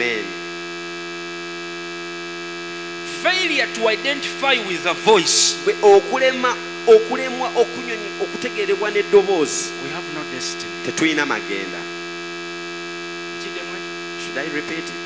Amen. Failure to identify with a voice. okulemwa okutegeerebwa n'eddoboozi. We have no destiny. Tetulina magenda. Should I repeat it?